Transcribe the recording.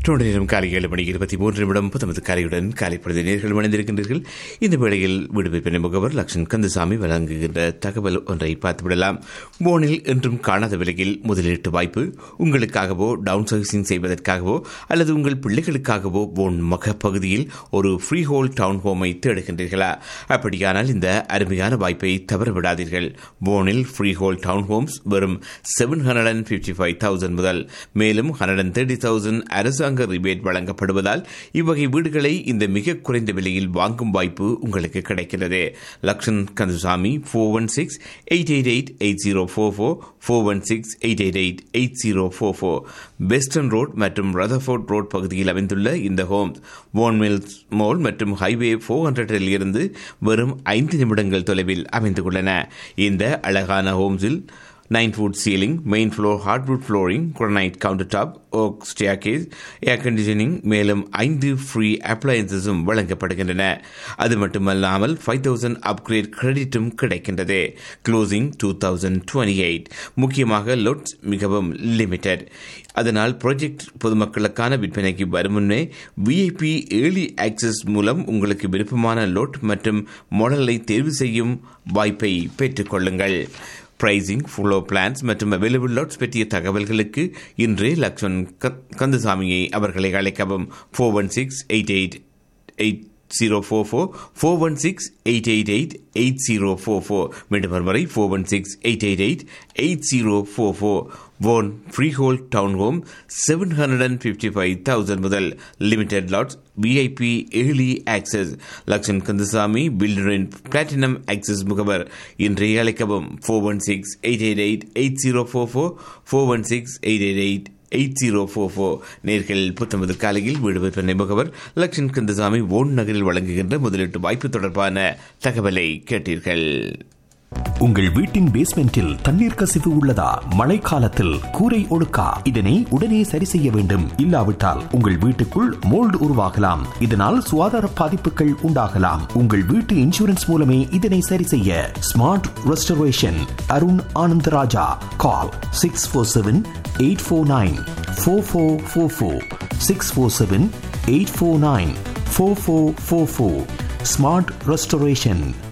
நேரம் காலை 7:23 புத்தமது காலையுடன் காலை பொழுது நேர்கள் இணைந்திருக்கின்றீர்கள். இந்த வேளையில் விடுவிப்பினை முகவர் லக்ஷ்மண் கந்தசாமி வழங்குகின்ற தகவல் ஒன்றை பார்த்துவிடலாம். போனில் என்றும் காணாத விலையில் முதலீட்டு வாய்ப்பு. உங்களுக்காகவோ டவுன் சர்வீசிங் செய்வதற்காகவோ அல்லது உங்கள் பிள்ளைகளுக்காகவோ போன் பகுதியில் ஒரு ஃப்ரீ ஹோல் டவுன் ஹோமை தேடுகின்றீர்களா? அப்படியானால் இந்த அருமையான வாய்ப்பை தவறவிடாதீர்கள். போனில் ஃப்ரீ ஹோல் டவுன் ஹோம்ஸ் வெறும் 755,000 முதல், மேலும் 130,000 அரசாங்க ரிபேட் வழங்கப்படுவதால் இவ்வகை வீடுகளை இந்த மிக குறைந்த விலையில் வாங்கும் வாய்ப்பு உங்களுக்கு கிடைக்கிறது. லக்ஷ்மண் கந்தசாமி 416-888-8044 416-888-8044 வெஸ்டர்ன் ரோட் மற்றும் ரதர்ஃபோர்ட் ரோட் பகுதியில் அமைந்துள்ள இந்த ஹோம்ஸ் வான்மில்ஸ் மால் மற்றும் ஹைவே 400 இருந்து வெறும் 5 நிமிடங்கள் தொலைவில் அமைந்துள்ளன. இந்த அழகான ஹோம்ஸில் 9-foot ceiling, main floor hardwood flooring, granite countertop, oak staircase, air conditioning, மேலும் 5 free appliances வழங்கப்படுகின்றன. அது மட்டுமல்லாமல் 5,000 upgrade கிரெடிட்டும் கிடைக்கின்றது. க்ளோசிங் 2028. முக்கியமாக லோட்ஸ் மிகவும் லிமிடெட். அதனால் ப்ராஜெக்ட் பொதுமக்களுக்கான விற்பனைக்கு வரும் முன்னே விஐபி ஏர்லி ஆக்சஸ் மூலம் உங்களுக்கு விருப்பமான லோட் மற்றும் மாடலை தேர்வு செய்யும் வாய்ப்பை பெற்றுக்கொள்ளுங்கள். பிரைசிங், ஃப்ளோ பிளான்ஸ் மற்றும் அவைலபிள் லாட்ஸ் பற்றிய தகவல்களுக்கு இன்று லக்ஷ்மண் கந்தசாமியை அவர்களை அழைக்கவும். 416-888-8044 416-888-8044. மீண்டும் ஒருமுறை 416-888-8044. One freehold townhome 755,000 முதல், limited lots, VIP early access. Lakshman Kandasamy filter இன் பிளாட்டினம் ஆக்சஸ் முகவர். இன்றைய அழைக்கவும் 416-888-8044 416-888-8044. நேர்கள் புத்தமது காலையில் வீடு விற்பனை முகவர் லக்ஷ்மண் கந்தசாமி ஓன் நகரில் வழங்குகின்ற முதலீட்டு வாய்ப்பு தொடர்பான தகவலை கேட்டீர்கள். உங்கள் வீட்டின் பேஸ்மெண்டில் தண்ணீர் கசிவு உள்ளதா? மழைக்காலத்தில் கூரை ஒழுக்கா? இதனை உடனே சரி செய்ய வேண்டும். இல்லாவிட்டால் உங்கள் வீட்டுக்குள் மோல்டு உருவாகலாம். இதனால் சுகாதார பாதிப்புகள் உண்டாகலாம். உங்கள் வீட்டு இன்சூரன்ஸ் மூலமே இதனை சரி செய்ய. Smart restoration, Arun Anandaraja. கால் 647-849-4444 647-849-4444. Smart restoration.